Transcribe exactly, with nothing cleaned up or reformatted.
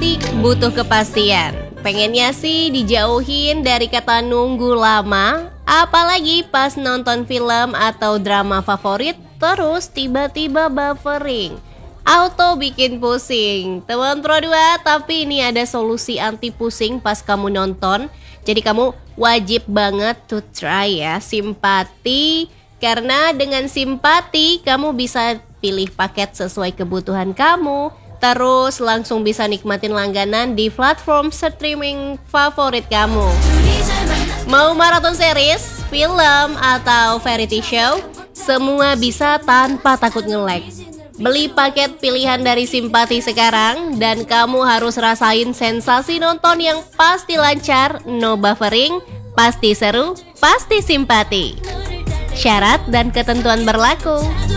Simpati butuh kepastian. Pengennya sih dijauhin dari kata nunggu lama, apalagi pas nonton film atau drama favorit terus tiba-tiba buffering. Auto bikin pusing. Teman Pro dua, tapi ini ada solusi anti pusing pas kamu nonton. Jadi kamu wajib banget to try ya Simpati. Karena dengan Simpati kamu bisa pilih paket sesuai kebutuhan kamu, terus langsung bisa nikmatin langganan di platform streaming favorit kamu. Mau maraton series, film, atau variety show, semua bisa tanpa takut nge-lag. Beli paket pilihan dari Simpati sekarang dan kamu harus rasain sensasi nonton yang pasti lancar, no buffering, pasti seru, pasti Simpati. Syarat dan ketentuan berlaku.